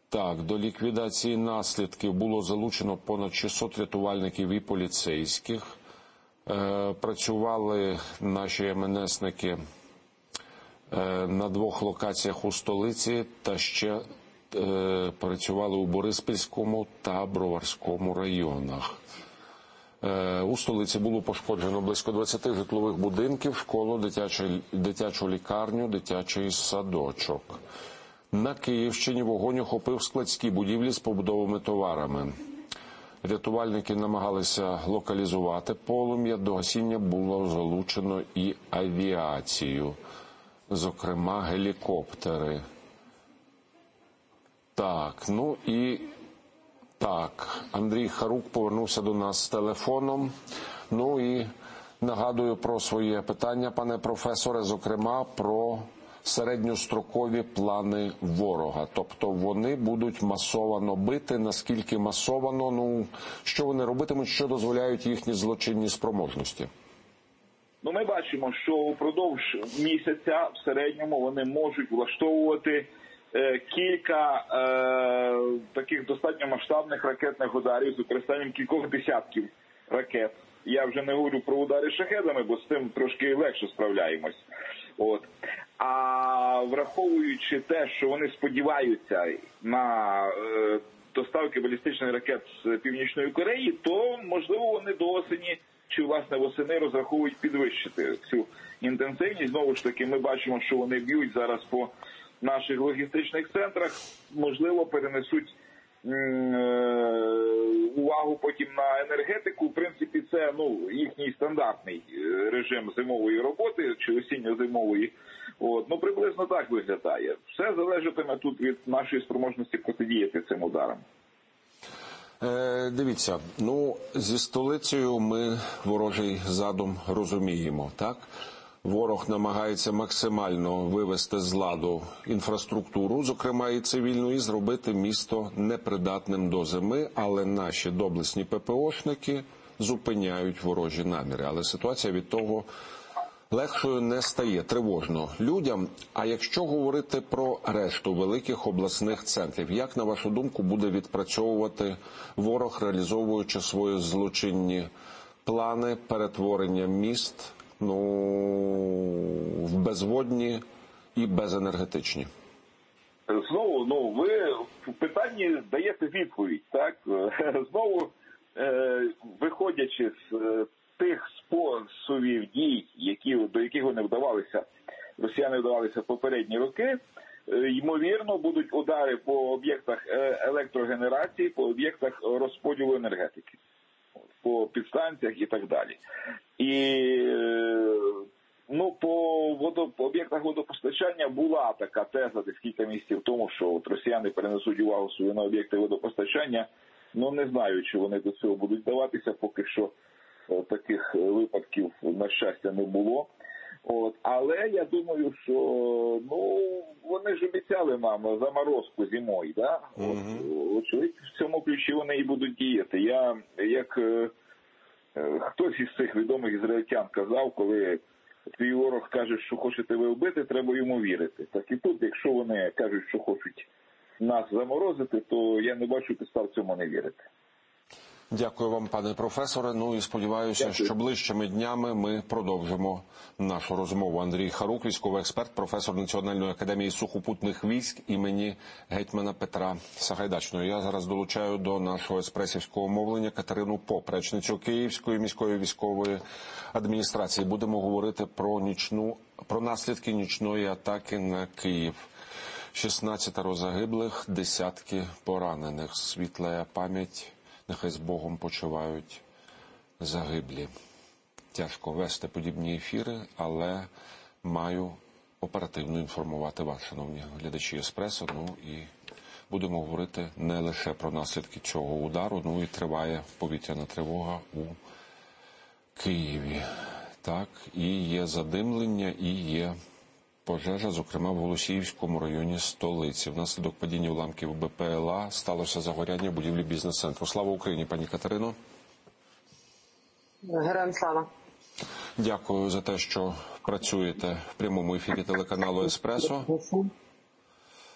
Так, до ліквідації наслідків було залучено понад 600 рятувальників і поліцейських. Працювали наші МНСники на 2 локаціях у столиці та ще працювали у Бориспільському та Броварському районах. У столиці було пошкоджено близько 20 житлових будинків, школу, дитячу лікарню, дитячий садочок. На Київщині вогонь охопив складські будівлі з побутовими товарами. Рятувальники намагалися локалізувати полум'я, до гасіння було залучено і авіацію, зокрема гелікоптери. Андрій Харук повернувся до нас з телефоном. І нагадую про своє питання, пане професоре, зокрема про середньострокові плани ворога. Тобто вони будуть масовано бити, наскільки масовано, що вони робитимуть, що дозволяють їхні злочинні спроможності? Ми бачимо, що упродовж місяця в середньому вони можуть влаштовувати кілька таких достатньо масштабних ракетних ударів з використанням кількох десятків ракет. Я вже не говорю про удари шахедами, бо з цим трошки легше справляємось. А враховуючи те, що вони сподіваються на доставки балістичних ракет з Північної Кореї, то, можливо, вони до осені чи, власне, восени розраховують підвищити цю інтенсивність. Знову ж таки, ми бачимо, що вони б'ють зараз по наших логістичних центрах, можливо, перенесуть увагу потім на енергетику. В принципі, це їхній стандартний режим зимової роботи чи осінньо-зимової. Приблизно так виглядає. Все залежатиме тут від нашої спроможності протидіяти цим ударам. Дивіться, зі столицею ми ворожий задум розуміємо, так? Ворог намагається максимально вивести з ладу інфраструктуру, зокрема і цивільну, і зробити місто непридатним до зими, але наші доблесні ППОшники зупиняють ворожі наміри. Але ситуація від того легшою не стає, тривожно людям. А якщо говорити про решту великих обласних центрів, як, на вашу думку, буде відпрацьовувати ворог, реалізовуючи свої злочинні плани перетворення міст в безводні і безенергетичні? Знову, ви в питанні даєте відповідь, так? Знову, виходячи з тих способів дій, до яких росіяни вдавалися в попередні роки, ймовірно, будуть удари по об'єктах електрогенерації, по об'єктах розподілу енергетики, по підстанціях і так далі. І по об'єктах водопостачання була така теза десь кілька місяців тому, що росіяни перенесуть увагу свою на об'єкти водопостачання. Не знаю, чи вони до цього будуть вдаватися, поки що таких випадків, на щастя, не було. Але я думаю, що вони ж обіцяли нам заморозку зимою, да? Очевидно, в цьому ключі вони і будуть діяти. Як хтось із цих відомих ізраїльтян казав, коли твій ворог каже, що хочете ви вбити, треба йому вірити. Так і тут, якщо вони кажуть, що хочуть нас заморозити, то я не бачу підстав цьому не вірити. Дякую вам, пане професоре. І сподіваюся, що ближчими днями ми продовжимо нашу розмову. Андрій Харук, військовий експерт, професор Національної академії сухопутних військ імені гетьмана Петра Сагайдачного. Я зараз долучаю до нашого еспресівського мовлення Катерину Поп, речницю Київської міської військової адміністрації. Будемо говорити про наслідки нічної атаки на Київ. 16 загиблих, десятки поранених. Світла пам'ять. Нехай з Богом почувають загиблі. Тяжко вести подібні ефіри, але маю оперативно інформувати вас, шановні глядачі Еспресо. І будемо говорити не лише про наслідки цього удару, і триває повітряна тривога у Києві. Так, і є задимлення, і є пожежа, зокрема в Голосіївському районі столиці. Внаслідок падіння уламків БПЛА сталося загоряння будівлі бізнес-центру. Слава Україні, пані Катерино. Героям слава. Дякую за те, що працюєте в прямому ефірі телеканалу «Еспресо».